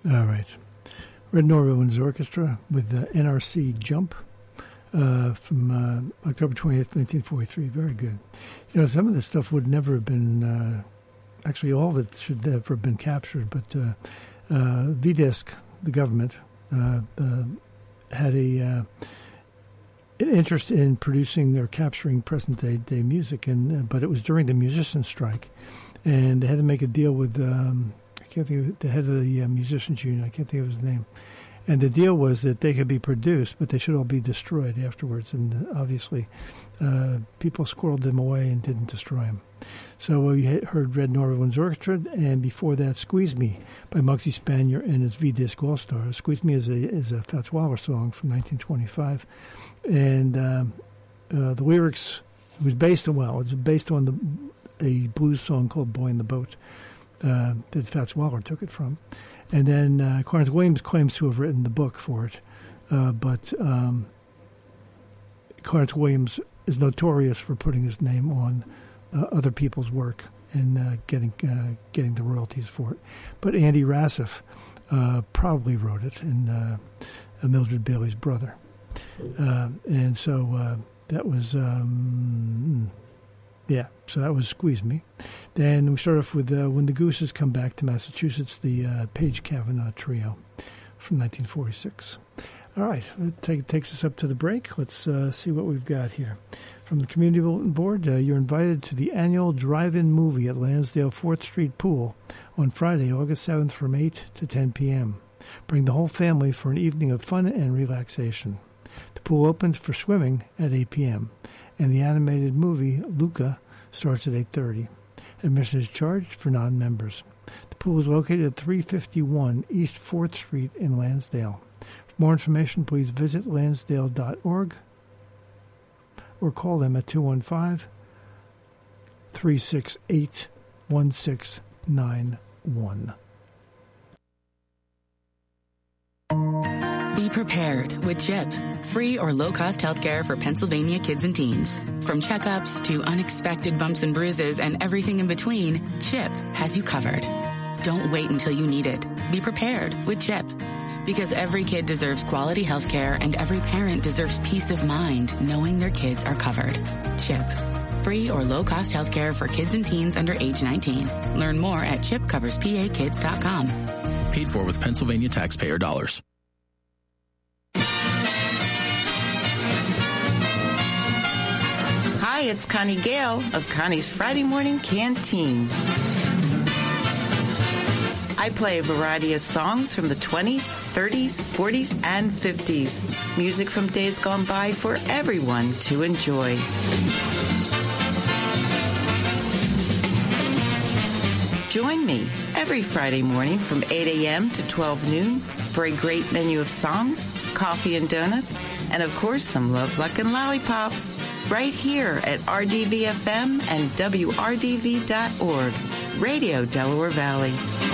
All right. Red Norwood's Orchestra with the NRC Jump from October 20th, 1943. Very good. You know, some of this stuff would never have been, actually all of it should never have been captured, but VDISC, the government, had an interest in producing or capturing present-day music, but it was during the musicians' strike, and they had to make a deal with I can't think of the head of the musicians union. I can't think of his name. And the deal was that they could be produced, but they should all be destroyed afterwards. And obviously, people squirreled them away and didn't destroy them. So we heard Red Norwood's Orchestra, and before that, "Squeeze Me" by Muggsy Spanier and his V-Disc All-Stars. "Squeeze Me" is a Fats Waller song from 1925, and the lyrics was based on a blues song called "Boy in the Boat" that Fats Waller took it from. And then Clarence Williams claims to have written the book for it, but Clarence Williams is notorious for putting his name on other people's work and getting the royalties for it. But Andy Rassif probably wrote it, and Mildred Bailey's brother. And so that was... so that was "Squeeze Me." Then we start off with "When the Gooses Come Back to Massachusetts," the Page Kavanaugh Trio from 1946. All right, that takes us up to the break. Let's see what we've got here. From the Community Bulletin Board, you're invited to the annual drive-in movie at Lansdale 4th Street Pool on Friday, August 7th from 8 to 10 p.m. Bring the whole family for an evening of fun and relaxation. The pool opens for swimming at 8 p.m., and the animated movie Luca starts at 8:30. Admission is charged for non-members. The pool is located at 351 East 4th Street in Lansdale. For more information, please visit lansdale.org or call them at 215-368-1691. Be prepared with CHIP, free or low-cost healthcare for Pennsylvania kids and teens. From checkups to unexpected bumps and bruises and everything in between, CHIP has you covered. Don't wait until you need it. Be prepared with CHIP. Because every kid deserves quality healthcare and every parent deserves peace of mind knowing their kids are covered. CHIP, free or low-cost healthcare for kids and teens under age 19. Learn more at chipcoverspakids.com. Paid for with Pennsylvania taxpayer dollars. Hi, it's Connie Gale of Connie's Friday Morning Canteen. I play a variety of songs from the 20s, 30s, 40s, and 50s. Music from days gone by for everyone to enjoy. Join me every Friday morning from 8 a.m. to 12 noon for a great menu of songs, coffee and donuts, and of course some love, luck, and lollipops right here at RDV-FM and WRDV.org, Radio Delaware Valley.